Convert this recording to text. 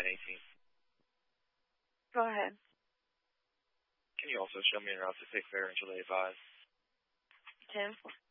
918. Go ahead. Can you also show me a route to take fare into the A5? 10.